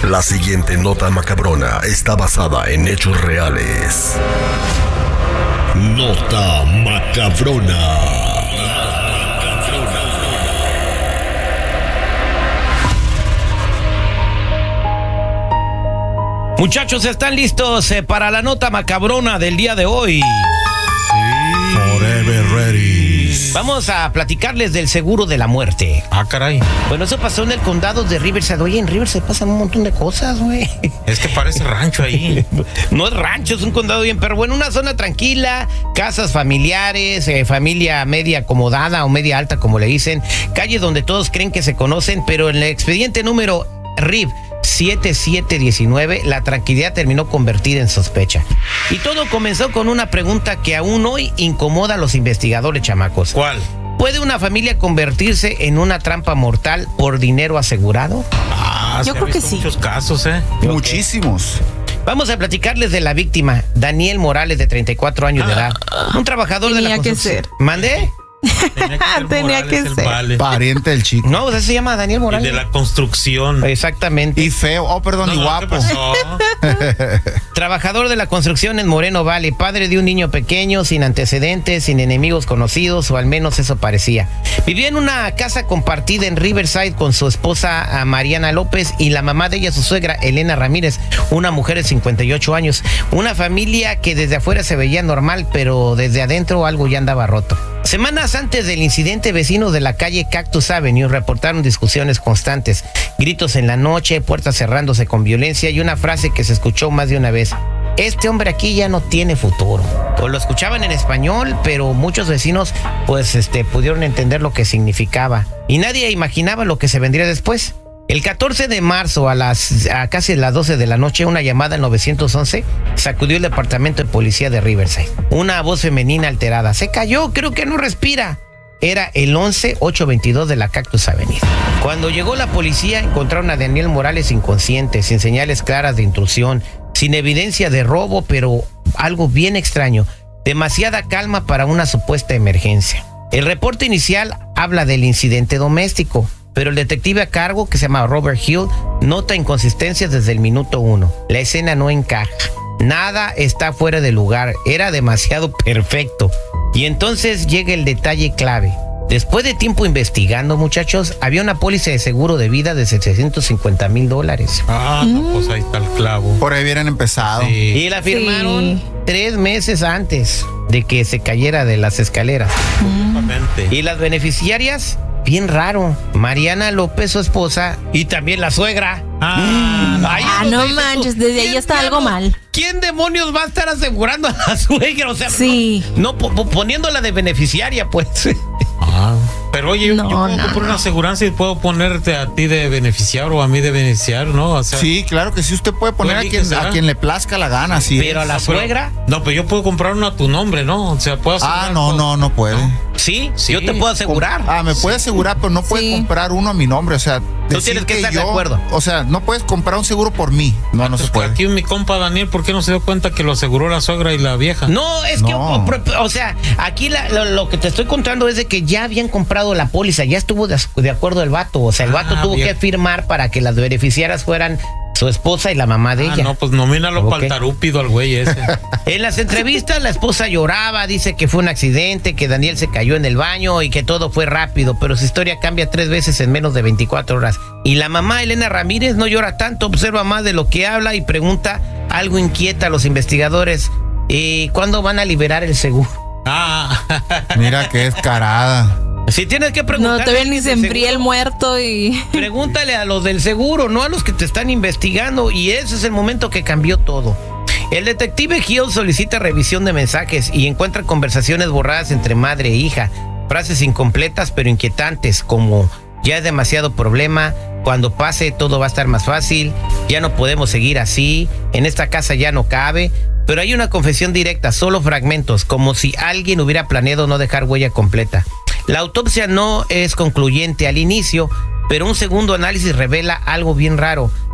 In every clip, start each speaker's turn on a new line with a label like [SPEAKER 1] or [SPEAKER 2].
[SPEAKER 1] La siguiente nota macabrona está basada en hechos reales. Nota macabrona.
[SPEAKER 2] Muchachos, ¿están listos para la nota macabrona del día de hoy?
[SPEAKER 3] Forever ready.
[SPEAKER 2] Vamos a platicarles del seguro de la muerte.
[SPEAKER 3] Ah, caray.
[SPEAKER 2] Bueno, eso pasó en el condado de Riverside. Oye, en Riverside pasan un montón de cosas, güey.
[SPEAKER 3] Es que parece rancho ahí.
[SPEAKER 2] No es rancho, es un condado bien, pero bueno, una zona tranquila, casas familiares, familia media acomodada o media alta, como le dicen, calles donde todos creen que se conocen, pero en el expediente número RIV 7719, la tranquilidad terminó convertida en sospecha. Y todo comenzó con una pregunta que aún hoy incomoda a los investigadores, chamacos.
[SPEAKER 3] ¿Cuál?
[SPEAKER 2] ¿Puede una familia convertirse en una trampa mortal por dinero asegurado?
[SPEAKER 4] Yo creo que sí.
[SPEAKER 3] Muchos casos,
[SPEAKER 5] Muchísimos.
[SPEAKER 2] Vamos a platicarles de la víctima, Daniel Morales, de 34 años de edad. Un trabajador de la construcción.
[SPEAKER 4] Tenía que ser.
[SPEAKER 2] ¿Mandé?
[SPEAKER 4] Tenía que ser.
[SPEAKER 3] Vale.
[SPEAKER 5] Pariente del chico.
[SPEAKER 2] No, pues se llama Daniel
[SPEAKER 3] Y
[SPEAKER 2] Morales.
[SPEAKER 3] de la construcción.
[SPEAKER 2] Exactamente.
[SPEAKER 5] Y feo. Oh, perdón, y
[SPEAKER 3] ¿Qué
[SPEAKER 5] guapo.
[SPEAKER 3] pasó?
[SPEAKER 2] Trabajador de la construcción en Moreno Valley, padre de un niño pequeño, sin antecedentes, sin enemigos conocidos, o al menos eso parecía. Vivía en una casa compartida en Riverside con su esposa Mariana López y la mamá de ella, su suegra, Elena Ramírez, una mujer de 58 años. Una familia que desde afuera se veía normal, pero desde adentro algo ya andaba roto. Semanas antes del incidente, vecinos de la calle Cactus Avenue reportaron discusiones constantes, gritos en la noche, puertas cerrándose con violencia y una frase que se escuchó más de una vez: este hombre aquí ya no tiene futuro. Pues lo escuchaban en español, pero muchos vecinos pudieron entender lo que significaba y nadie imaginaba lo que se vendría después. El 14 de marzo a casi las 12 de la noche, una llamada al 911 sacudió el departamento de policía de Riverside. Una voz femenina alterada: se cayó, creo que no respira. Era el 11822 de la Cactus Avenue. Cuando llegó la policía, encontraron a Daniel Morales inconsciente, sin señales claras de intrusión, sin evidencia de robo, pero algo bien extraño: demasiada calma para una supuesta emergencia. El reporte inicial habla del incidente doméstico, pero el detective a cargo, que se llama Robert Hill, nota inconsistencias desde el minuto 1. La escena no encaja. Nada está fuera de lugar. Era demasiado perfecto. Y entonces llega el detalle clave. Después de tiempo investigando, muchachos, había una póliza de seguro de vida de $750,000.
[SPEAKER 3] Ah, no, pues ahí está el clavo.
[SPEAKER 5] Por ahí hubieran empezado.
[SPEAKER 3] Sí.
[SPEAKER 2] Y la firmaron 3 meses antes de que se cayera de las escaleras.
[SPEAKER 3] Exactamente.
[SPEAKER 2] Y las beneficiarias, bien raro: Mariana López, su esposa, y también la suegra. Ahí es donde
[SPEAKER 4] no
[SPEAKER 2] dices tú,
[SPEAKER 4] manches, desde ahí está algo mal.
[SPEAKER 2] ¿Quién demonios va a estar asegurando a la suegra? O sea,
[SPEAKER 4] Sí.
[SPEAKER 2] no poniéndola de beneficiaria, pues.
[SPEAKER 3] Pero oye, yo puedo comprar una aseguranza y puedo ponerte a ti de beneficiario o a mí de beneficiario, ¿no? O sea,
[SPEAKER 5] Sí, claro que sí. Usted puede poner a quien le plazca la gana, sí.
[SPEAKER 2] Pero a la suegra,
[SPEAKER 3] No, pero yo puedo comprar una a tu nombre, ¿no? O sea, puedo asegurar.
[SPEAKER 5] No puede.
[SPEAKER 2] sí,
[SPEAKER 3] Sí.
[SPEAKER 2] yo te puedo asegurar.
[SPEAKER 5] Me puede asegurar, pero no puede
[SPEAKER 4] Sí.
[SPEAKER 5] comprar uno a mi nombre. O sea,
[SPEAKER 2] Tú tienes que estar de acuerdo.
[SPEAKER 5] O sea, no puedes comprar un seguro por mí. No se
[SPEAKER 3] Pues
[SPEAKER 5] puede.
[SPEAKER 3] aquí mi compa Daniel, ¿por qué no se dio cuenta que lo aseguró la suegra y la vieja?
[SPEAKER 2] No, es que,
[SPEAKER 5] No.
[SPEAKER 2] o sea, aquí lo que te estoy contando es de que ya habían comprado la póliza, ya estuvo de acuerdo el vato. O sea, el vato tuvo
[SPEAKER 3] bien.
[SPEAKER 2] que firmar para que las beneficiarias fueran su esposa y la mamá de ella.
[SPEAKER 3] No, pues nomínalo
[SPEAKER 2] Ok.
[SPEAKER 3] para el tarúpido al güey ese.
[SPEAKER 2] En las entrevistas la esposa lloraba, dice que fue un accidente, que Daniel se cayó en el baño y que todo fue rápido, pero su historia cambia 3 veces en menos de 24 horas. Y la mamá, Elena Ramírez, no llora tanto, observa más de lo que habla y pregunta algo inquieta a los investigadores: ¿cuándo van a liberar el seguro?
[SPEAKER 5] Mira qué descarada.
[SPEAKER 2] Si tienes que preguntar.
[SPEAKER 4] No, todavía ni se enfría el muerto y...
[SPEAKER 2] Pregúntale a los del seguro, no a los que te están investigando. Y ese es el momento que cambió todo. El detective Hill solicita revisión de mensajes y encuentra conversaciones borradas entre madre e hija. Frases incompletas pero inquietantes, como: ya es demasiado problema, cuando pase todo va a estar más fácil, ya no podemos seguir así, en esta casa ya no cabe. Pero hay una confesión directa, solo fragmentos, como si alguien hubiera planeado no dejar huella completa. La autopsia no es concluyente al inicio, pero un segundo análisis revela algo bien raro.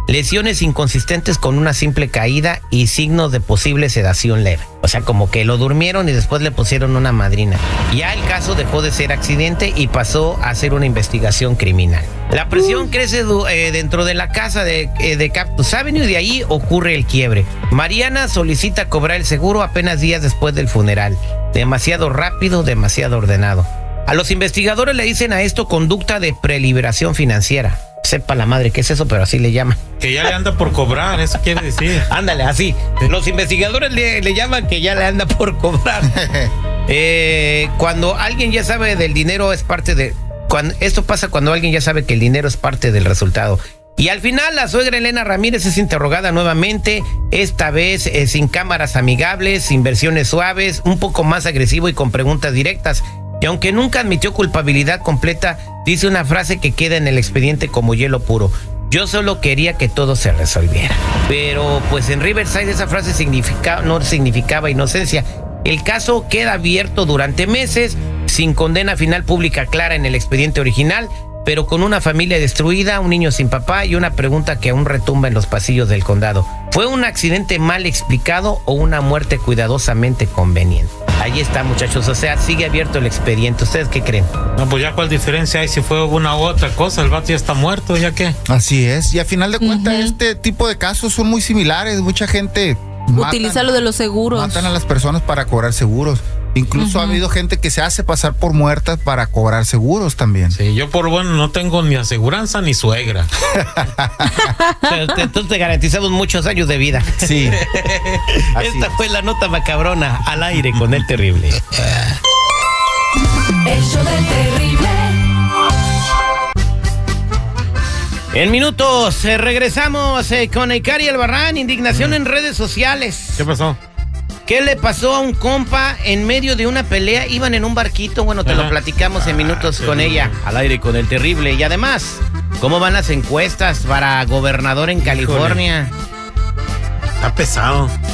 [SPEAKER 2] lesiones inconsistentes con una simple caída y signos de posible sedación leve. O sea, como que lo durmieron y después le pusieron una madrina. Ya el caso dejó de ser accidente y pasó a ser una investigación criminal. La presión crece dentro de la casa de Cactus Avenue y de ahí ocurre el quiebre. Mariana solicita cobrar el seguro apenas días después del funeral. Demasiado rápido, demasiado ordenado. A los investigadores le dicen a esto conducta de preliberación financiera. Sepa la madre qué es eso, pero así le llaman.
[SPEAKER 3] Que ya le anda por cobrar, eso quiere decir.
[SPEAKER 2] Ándale, así. Los investigadores le llaman que ya le anda por cobrar. Cuando alguien ya sabe del dinero es parte de... Esto pasa cuando alguien ya sabe que el dinero es parte del resultado. Y al final la suegra Elena Ramírez es interrogada nuevamente, esta vez sin cámaras amigables, sin versiones suaves, un poco más agresivo y con preguntas directas. Y aunque nunca admitió culpabilidad completa, dice una frase que queda en el expediente como hielo puro. Yo solo quería que todo se resolviera. Pero pues en Riverside esa frase no significaba inocencia. El caso queda abierto durante meses, sin condena final pública clara en el expediente original, pero con una familia destruida, un niño sin papá y una pregunta que aún retumba en los pasillos del condado. ¿Fue un accidente mal explicado o una muerte cuidadosamente conveniente? Ahí está, muchachos, o sea, sigue abierto el expediente. ¿Ustedes qué creen?
[SPEAKER 3] No, pues ya cuál diferencia hay si fue una u otra cosa, el vato ya está muerto, ¿ya qué?
[SPEAKER 5] Así es, y a final de cuentas este tipo de casos son muy similares, mucha gente
[SPEAKER 4] utiliza lo de los seguros.
[SPEAKER 5] Matan a las personas para cobrar seguros. Incluso ha habido gente que se hace pasar por muertas para cobrar seguros también.
[SPEAKER 3] Sí, yo por bueno no tengo ni aseguranza ni suegra.
[SPEAKER 2] Entonces te garantizamos muchos años de vida.
[SPEAKER 5] Sí.
[SPEAKER 2] Esta fue la nota macabrona al aire con el terrible.
[SPEAKER 6] El show del terrible.
[SPEAKER 2] En minutos regresamos con Icari Albarrán. Indignación en redes sociales.
[SPEAKER 3] ¿Qué pasó?
[SPEAKER 2] ¿Qué le pasó a un compa en medio de una pelea? Iban en un barquito, bueno, te lo platicamos en minutos con ella, al aire con el terrible. Y además, ¿cómo van las encuestas para gobernador en California?
[SPEAKER 3] Está pesado.